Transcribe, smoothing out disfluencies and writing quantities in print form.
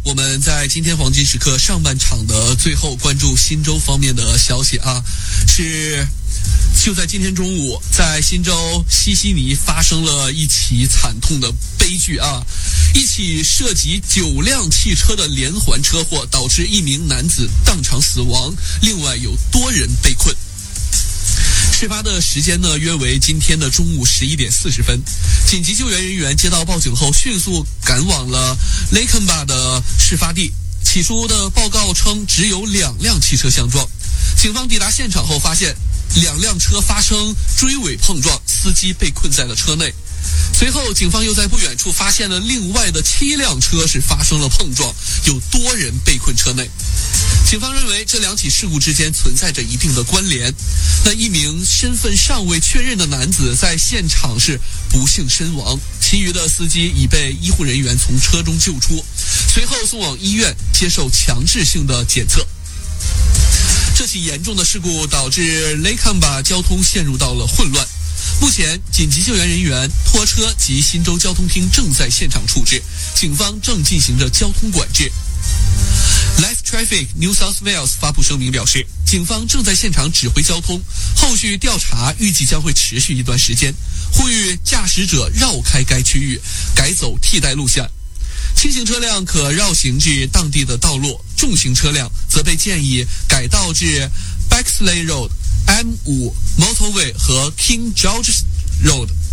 我们在今天黄金时刻上半场的最后关注新州方面的消息啊，就在今天中午，在新州西悉尼发生了一起惨痛的悲剧啊！一起涉及9辆汽车的连环车祸，导致一名男子当场死亡，另外有多人被困。事发的时间呢，约为今天的中午11点40分。紧急救援人员接到报警后，迅速赶往了雷肯巴的事发地。起初的报告称，只有2辆汽车相撞。警方抵达现场后，发现2辆车发生追尾碰撞，司机被困在了车内。随后，警方又在不远处发现了另外的7辆车是发生了碰撞，有多人被困车内。警方认为这2起事故之间存在着一定的关联。那一名身份尚未确认的男子在现场是不幸身亡，其余的司机已被医护人员从车中救出，随后送往医院接受强制性的检测。这起严重的事故导致雷坎巴交通陷入到了混乱。目前，紧急救援人员、拖车及新州交通厅正在现场处置，警方正进行着交通管制。Life Traffic New South Wales 发布声明表示，警方正在现场指挥交通，后续调查预计将会持续一段时间，呼吁驾驶者绕开该区域，改走替代路线。轻型车辆可绕行至当地的道路，重型车辆则被建议改道至 Bexley Road、M5 Motorway 和 King George Road。